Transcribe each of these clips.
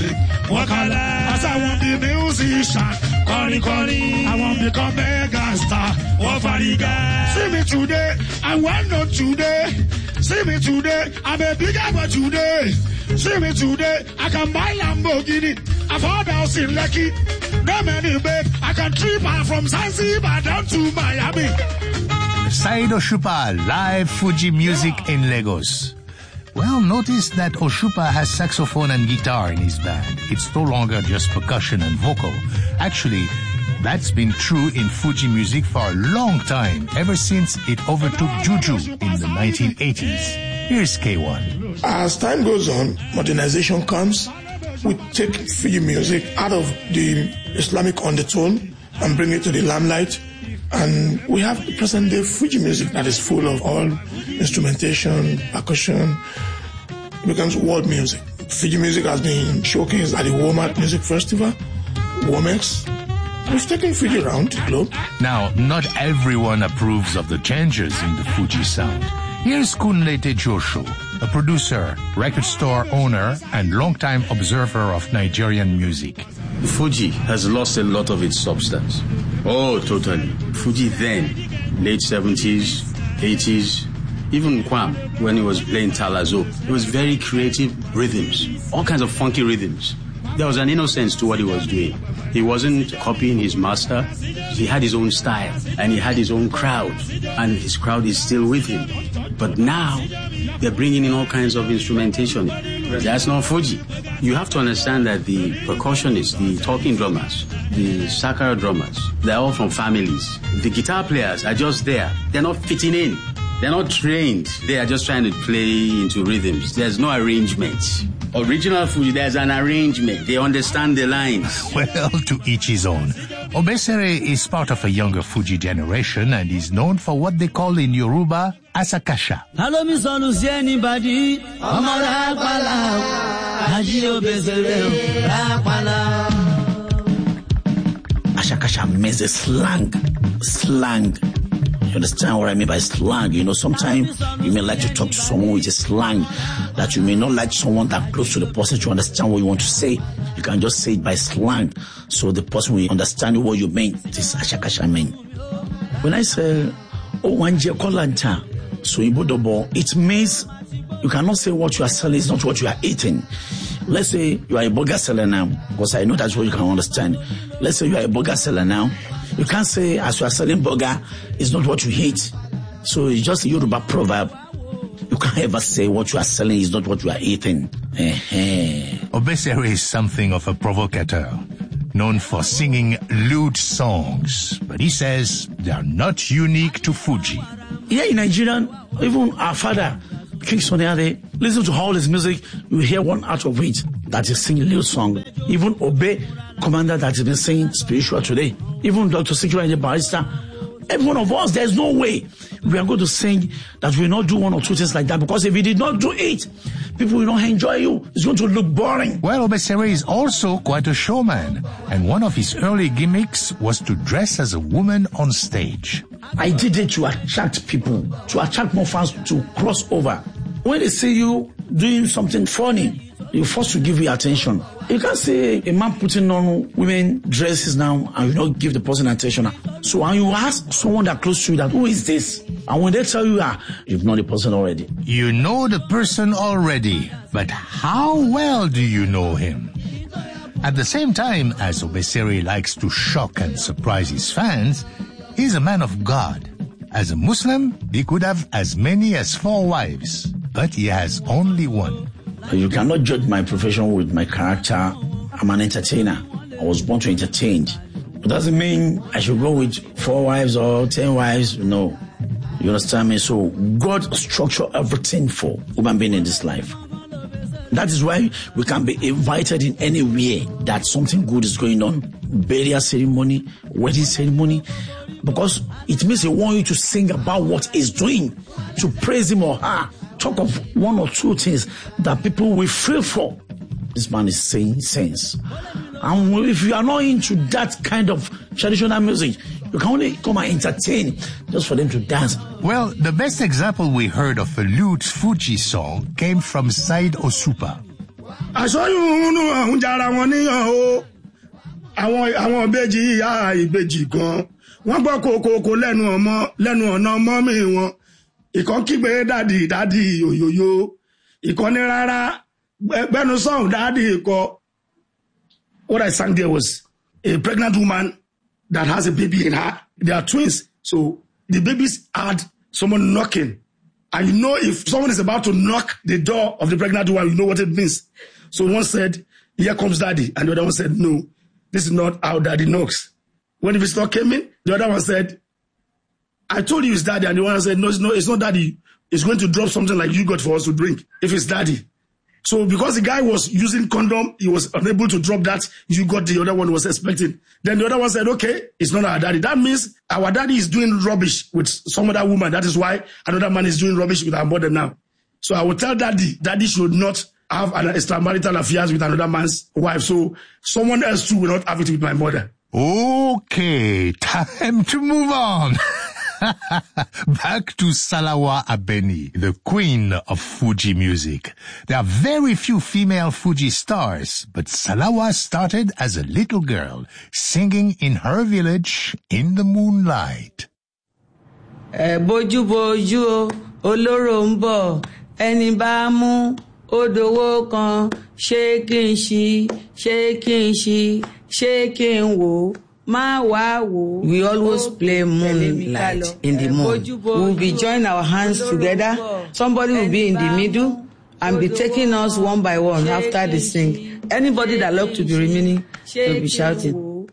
music. Wakala, as I want the musician. Calling, I want to become mega star. See me today, I want not today. See me today, I'm a big guy today. See me today, I can buy Lamborghini. I've heard house in Lekki. No many babe, I can trip her from Zanzibar down to Miami. Saheed Osupa, live Fuji music in Lagos. Well, notice that Osupa has saxophone and guitar in his band. It's no longer just percussion and vocal. Actually, that's been true in Fuji music for a long time, ever since it overtook Juju in the 1980s. Here's K1. As time goes on, modernization comes. We take Fuji music out of the Islamic undertone and bring it to the limelight. And we have the present-day Fuji music that is full of all instrumentation, percussion. It becomes world music. Fuji music has been showcased at the Walmart Music Festival, Womex. We've taken Fuji around the globe. Now, not everyone approves of the changes in the Fuji sound. Here's Kunlete Joshua, a producer, record store owner, and longtime observer of Nigerian music. Fuji has lost a lot of its substance. Oh, totally. Fuji then, late 70s, 80s, even Kwam, when he was playing Talazo, it was very creative rhythms, all kinds of funky rhythms. There was an innocence to what he was doing. He wasn't copying his master. He had his own style, and he had his own crowd, and his crowd is still with him. But now, they're bringing in all kinds of instrumentation. That's not Fuji. You have to understand that the percussionists, the talking drummers, the sakara drummers, they're all from families. The guitar players are just there. They're not fitting in. They're not trained. They are just trying to play into rhythms. There's no arrangement. Original Fuji, there's an arrangement. They understand the lines. Well, to each his own. Obesere is part of a younger Fuji generation and is known for what they call in Yoruba Asakasha. Hello, Miss Olusi, anybody? Asakasha means a slang. You understand what I mean by slang? You know, sometimes you may like to talk to someone with a slang that you may not like someone that close to the person to understand what you want to say. You can just say it by slang, so the person will understand what you mean. This Asakasha mean. When I say, oh, wanje kolanta, so ibodobo, it means you cannot say what you are selling is not what you are eating. Let's say you are a burger seller now, because I know that's what you can understand. Let's say you are a burger seller now. You can't say, as you are selling burger, it's not what you eat. So it's just a Yoruba proverb. You can't ever say what you are selling is not what you are eating. Obesere is something of a provocateur, known for singing lewd songs. But he says they are not unique to Fuji. Here in Nigeria, even our father, King Sunny Ade, listen to all his music, you hear one out of it that is singing lewd song. Even Obe, commander that has been singing spiritual today. Even Dr. Sikiru and the Barrister. Every one of us, there's no way we are going to sing that we will not do one or two things like that, because if we did not do it, people will not enjoy you. It's going to look boring. Well, Obesere is also quite a showman, and one of his early gimmicks was to dress as a woman on stage. I did it to attract people, to attract more fans to cross over. When they see you doing something funny, you're forced to give you attention. You can't say a man putting on women dresses now and you don't give the person attention. So when you ask someone that close to you that, who is this? And when they tell you, you've known the person already. You know the person already, but how well do you know him? At the same time, as Obesere likes to shock and surprise his fans, he's a man of God. As a Muslim, he could have as many as 4 wives, but he has only one. You cannot judge my profession with my character. I'm an entertainer. I was born to entertain. It doesn't mean I should go with 4 wives or 10 wives. No. You understand me? So God structured everything for human being in this life. That is why we can be invited in any way that something good is going on. Burial ceremony, wedding ceremony. Because it means they want you to sing about what he's doing, to praise him or her. Talk of 1 or 2 things that people will feel for. This man is saying sense. And if you are not into that kind of traditional music, you can only come and entertain just for them to dance. Well, the best example we heard of a lewd Fuji song came from Saheed Osupa. àṣọyún ọ̀hún jara wọn níyàn o àwọn ìbejì ìyá ìbejì gan wọ́n gbọ́ kòkòkò lẹ́nu ọ̀nà ọmọ mi wọn ìkan kígbe dádì òyòyò ìkan ní rárá gbẹnu sọ̀hún dádì ìkọ. What I sang there was a pregnant woman that has a baby in her. They are twins, so the babies had someone knocking. And you know, if someone is about to knock the door of the pregnant woman, you know what it means. So one said, here comes daddy. And the other one said, no, this is not how daddy knocks. When the visitor came in, the other one said, I told you it's daddy. And the one said, no, it's not daddy. It's going to drop something like you got for us to drink if it's daddy. So because the guy was using condom, he was unable to drop that. You got the other one was expecting. Then the other one said, okay, it's not our daddy. That means our daddy is doing rubbish with some other woman. That is why another man is doing rubbish with our mother now. So I will tell daddy should not have an extramarital affairs with another man's wife. So someone else too will not have it with my mother. Okay, time to move on. Back to Salawa Abeni, the queen of Fuji music. There are very few female Fuji stars, but Salawa started as a little girl, singing in her village in the moonlight. Boju boju oloro nbo eni ba mu odowo kan shaking wo. We always play moonlight in the moon. We will be joining our hands together. Somebody will be in the middle and be taking us one by one after the sing. Anybody that loves to be remaining will be shouting.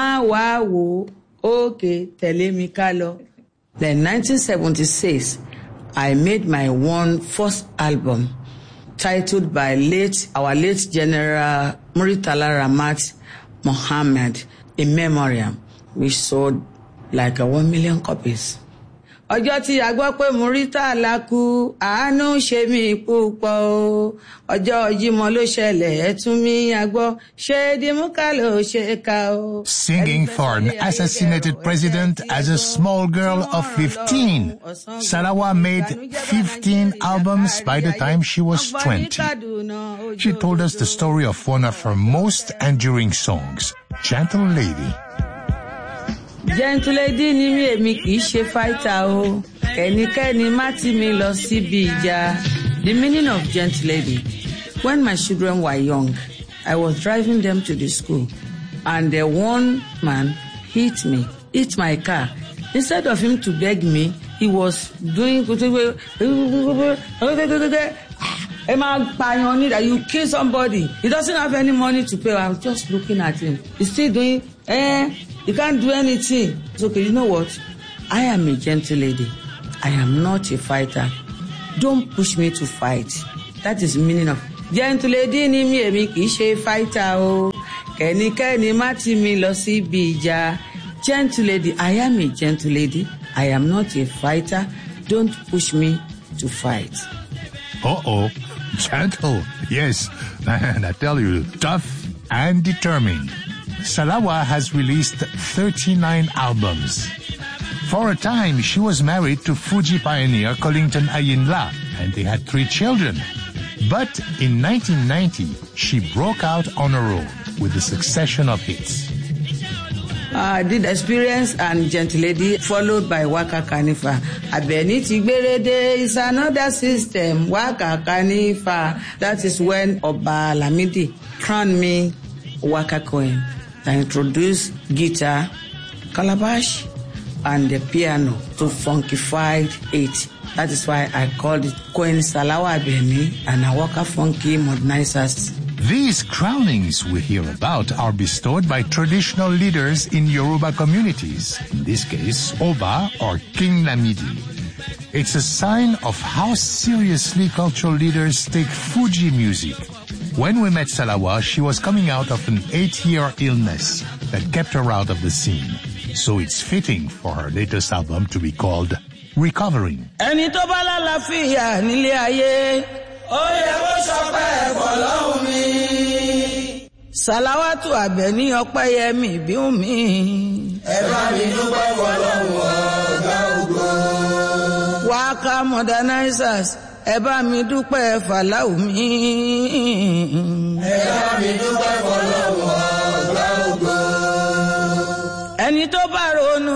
Okay, tele mi kalo. Then 1976, I made my first album titled by our late General Muritala Ramat Mohammed. In memoriam, we sold like 1 million copies. Ọjọ́ tí a gbọ́ pé Muritala kú, àánú ṣe mí púpọ̀ o. Ọjọ́ Jímọ̀ ló ṣẹlẹ̀, ẹ tún mi àgbọ́, ṣé Dímúkà ló ṣe ká o. Singing for an assassinated president as a small girl of 15, Salawa made 15 albums by the time she was 20. She told us the story of one of her most enduring songs, Gentle Lady. Gentle lady ni mi èmi kìí ṣe fighter o. Ẹnikẹ́ni má tì mí lọ síbi ìjà. The meaning of gentle lady. When my children were young, I was driving them to the school, and one man hit my car. Instead of him to beg me, he was doing that you kill somebody. He doesn't have any money to pay. I'm just looking at him. He's still doing, you can't do anything. It's okay, you know what? I am a gentle lady. I am not a fighter. Don't push me to fight. That is the meaning of gentle lady ni mi èmi kìí ṣe fighter o. Kẹ́nikẹ́ni má tì mí lọ síbi ìjà. Gentle lady, I am a gentle lady. I am not a fighter. Don't push me to fight. Uh-oh. Gentle. Yes. And I tell you, tough and determined. Salawa has released 39 albums. For a time, she was married to Fuji pioneer Kollington Ayinla, and they had 3 children. But in 1990, she broke out on her own with a succession of hits. I did Experience and Gentle Lady, followed by Waka Kanifa. Abeni Tigberede is another system, Waka Kanifa. That is when Oba Lamidi crowned me Waka Queen. I introduced guitar, calabash, and the piano to funkified it. That is why I called it Queen Salawa Abeni and Awaka Funky Modernizers. These crownings we hear about are bestowed by traditional leaders in Yoruba communities, in this case, Oba or King Lamidi. It's a sign of how seriously cultural leaders take Fuji music. When we met Salawa, she was coming out of an 8-year illness that kept her out of the scene. So it's fitting for her latest album to be called Recovering. Ẹni tó bá lálàáfíà nílé ayé, ó yẹ kó ṣọpẹ́ fọ́lọ́run mi. Salawatu Abeni Ọpẹ́yẹmí Bíúnmi. Ẹ bá mi dúpẹ́ fọ́lọ́run ọ̀gá ògo. Waka Modernizers, ẹ bá mi dúpẹ́ fàlàú mi. ẹ bá mi dúpẹ́ fọlọ́run ọ̀gá ògo. ẹni tó bá ronú